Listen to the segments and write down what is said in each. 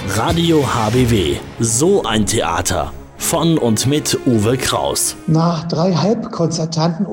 Radio HBW, so ein Theater. Von und mit Uwe Kraus. Nach 3 halbkonzertanten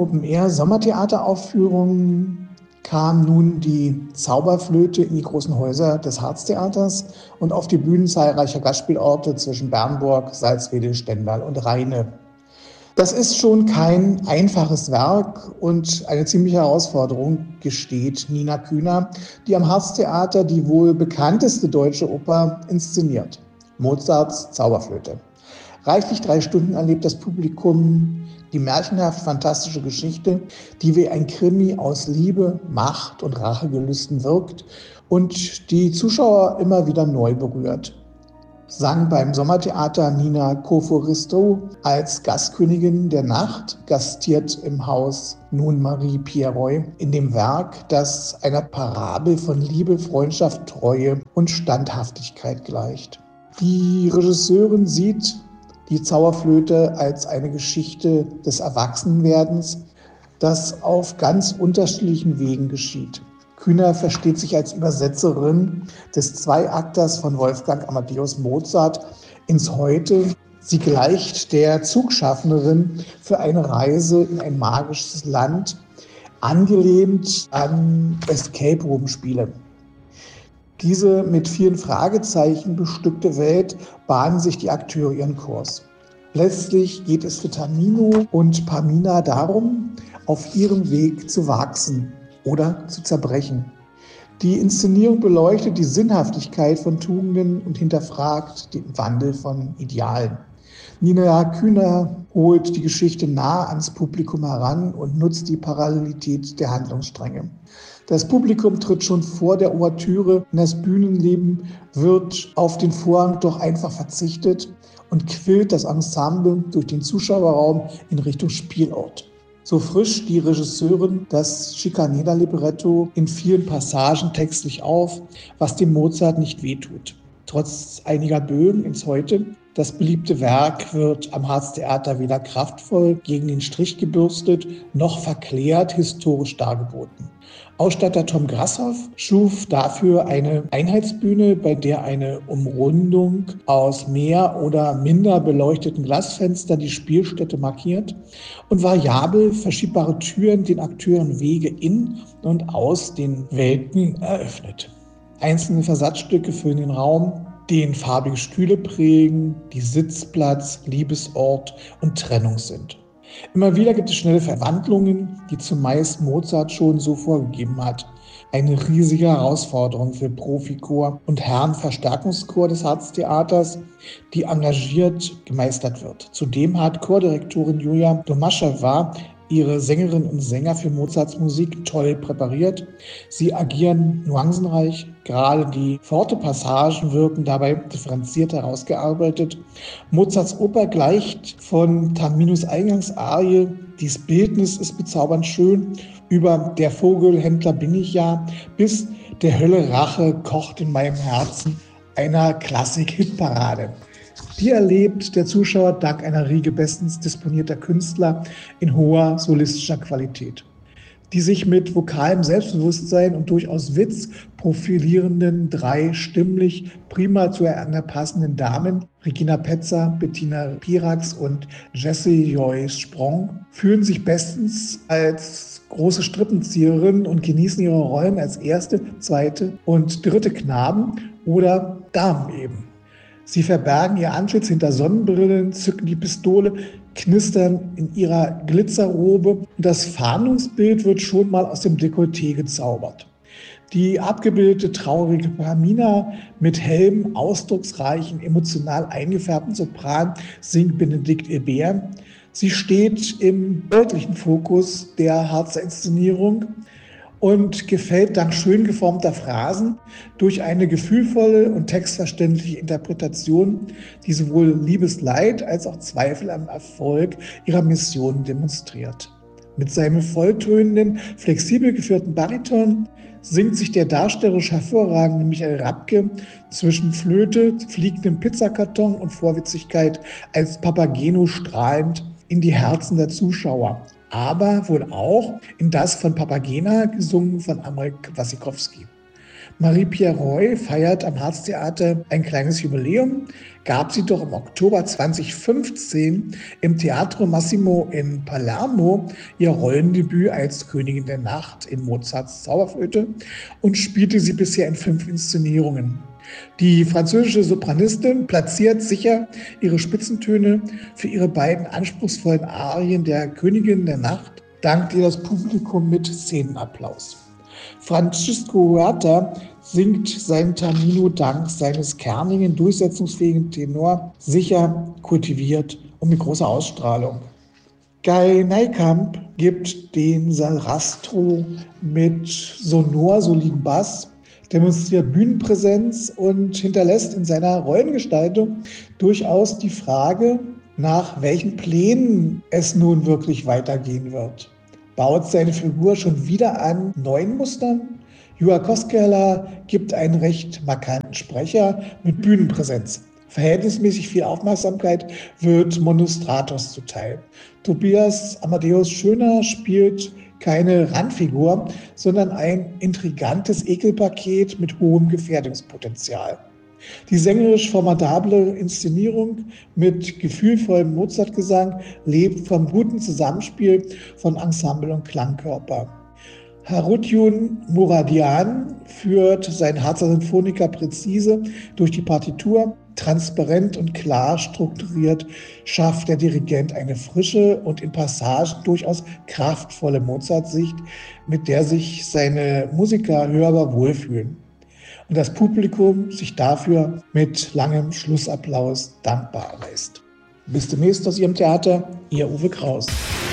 Open-Air-Sommertheateraufführungen kam nun die Zauberflöte in die großen Häuser des Harztheaters und auf die Bühnen zahlreicher Gastspielorte zwischen Bernburg, Salzwedel, Stendal und Rheine. Das ist schon kein einfaches Werk und eine ziemliche Herausforderung, gesteht Nina Kühner, die am Harztheater die wohl bekannteste deutsche Oper inszeniert: Mozarts Zauberflöte. Reichlich 3 Stunden erlebt das Publikum die märchenhaft fantastische Geschichte, die wie ein Krimi aus Liebe, Macht und Rachegelüsten wirkt und die Zuschauer immer wieder neu berührt. Sang beim Sommertheater Nina Koforisto als Gastkönigin der Nacht, gastiert im Haus nun Marie Pierroy in dem Werk, das einer Parabel von Liebe, Freundschaft, Treue und Standhaftigkeit gleicht. Die Regisseurin sieht die Zauberflöte als eine Geschichte des Erwachsenwerdens, das auf ganz unterschiedlichen Wegen geschieht. Kühner versteht sich als Übersetzerin des Zweiakters von Wolfgang Amadeus Mozart ins Heute. Sie gleicht der Zugschaffnerin für eine Reise in ein magisches Land, angelehnt an Escape-Room-Spiele. Diese mit vielen Fragezeichen bestückte Welt bahnen sich die Akteure ihren Kurs. Letztlich geht es für Tamino und Pamina darum, auf ihrem Weg zu wachsen oder zu zerbrechen. Die Inszenierung beleuchtet die Sinnhaftigkeit von Tugenden und hinterfragt den Wandel von Idealen. Nina Kühner holt die Geschichte nah ans Publikum heran und nutzt die Parallelität der Handlungsstränge. Das Publikum tritt schon vor der Ouvertüre in das Bühnenleben, wird auf den Vorhang doch einfach verzichtet und quillt das Ensemble durch den Zuschauerraum in Richtung Spielort. So frischt die Regisseurin das Scicaneda-Libretto in vielen Passagen textlich auf, was dem Mozart nicht wehtut. Trotz einiger Bögen ins Heute, das beliebte Werk wird am Harztheater weder kraftvoll gegen den Strich gebürstet, noch verklärt historisch dargeboten. Ausstatter Tom Grashoff schuf dafür eine Einheitsbühne, bei der eine Umrundung aus mehr oder minder beleuchteten Glasfenstern die Spielstätte markiert und variabel verschiebbare Türen den Akteuren Wege in und aus den Welten eröffnet. Einzelne Versatzstücke füllen den Raum, den farbige Stühle prägen, die Sitzplatz, Liebesort und Trennung sind. Immer wieder gibt es schnelle Verwandlungen, die zumeist Mozart schon so vorgegeben hat. Eine riesige Herausforderung für Profichor und Herrenverstärkungschor des Harztheaters, die engagiert gemeistert wird. Zudem hat Chordirektorin Julia Domaschewa ihre Sängerinnen und Sänger für Mozarts Musik toll präpariert. Sie agieren nuancenreich, gerade die forte Passagen wirken dabei differenziert herausgearbeitet. Mozarts Oper gleicht von Taminos Eingangsarie, dies Bildnis ist bezaubernd schön, über Der Vogelhändler bin ich ja, bis Der Hölle Rache kocht in meinem Herzen, einer Klassik-Hitparade. Die erlebt der Zuschauer dank einer Riege bestens disponierter Künstler in hoher solistischer Qualität, die sich mit vokalem Selbstbewusstsein und durchaus Witz profilierenden 3 stimmlich prima zueinander passenden Damen, Regina Petzer, Bettina Pirax und Jessie Joyce Sprong, fühlen sich bestens als große Strippenzieherin und genießen ihre Rollen als erste, zweite und dritte Knaben oder Damen eben. Sie verbergen ihr Antlitz hinter Sonnenbrillen, zücken die Pistole, knistern in ihrer Glitzerrobe und das Fahndungsbild wird schon mal aus dem Dekolleté gezaubert. Die abgebildete traurige Pamina mit hellem, ausdrucksreichen, emotional eingefärbten Sopran singt Benedikt Hebert. Sie steht im deutlichen Fokus der Harzer Inszenierung und gefällt dank schön geformter Phrasen durch eine gefühlvolle und textverständliche Interpretation, die sowohl Liebesleid als auch Zweifel am Erfolg ihrer Mission demonstriert. Mit seinem volltönenden, flexibel geführten Bariton singt sich der darstellerisch hervorragende Michael Rabke zwischen Flöte, fliegendem Pizzakarton und Vorwitzigkeit als Papageno strahlend in die Herzen der Zuschauer, aber wohl auch in das von Papagena gesungen von Amarek Wassikowski. Marie-Pierre Roy feiert am Harztheater ein kleines Jubiläum, gab sie doch im Oktober 2015 im Teatro Massimo in Palermo ihr Rollendebüt als Königin der Nacht in Mozarts Zauberflöte und spielte sie bisher in 5 Inszenierungen. Die französische Sopranistin platziert sicher ihre Spitzentöne. Für ihre beiden anspruchsvollen Arien der Königin der Nacht dankt ihr das Publikum mit Szenenapplaus. Francisco Huerta singt sein Tamino dank seines kernigen, durchsetzungsfähigen Tenor sicher, kultiviert und mit großer Ausstrahlung. Guy Nijkamp gibt den Sarastro mit sonor soliden Bass, demonstriert Bühnenpräsenz und hinterlässt in seiner Rollengestaltung durchaus die Frage, nach welchen Plänen es nun wirklich weitergehen wird. Baut seine Figur schon wieder an neuen Mustern? Juha Koskela gibt einen recht markanten Sprecher mit Bühnenpräsenz. Verhältnismäßig viel Aufmerksamkeit wird Monostratos zuteil. Tobias Amadeus Schöner spielt keine Randfigur, sondern ein intrigantes Ekelpaket mit hohem Gefährdungspotenzial. Die sängerisch formidable Inszenierung mit gefühlvollem Mozartgesang lebt vom guten Zusammenspiel von Ensemble und Klangkörper. Harutjun Muradian führt sein Harzer Sinfoniker präzise durch die Partitur. Transparent und klar strukturiert schafft der Dirigent eine frische und in Passagen durchaus kraftvolle Mozart-Sicht, mit der sich seine Musiker hörbar wohlfühlen. Und das Publikum sich dafür mit langem Schlussapplaus dankbar erweist. Bis demnächst aus Ihrem Theater, Ihr Uwe Kraus.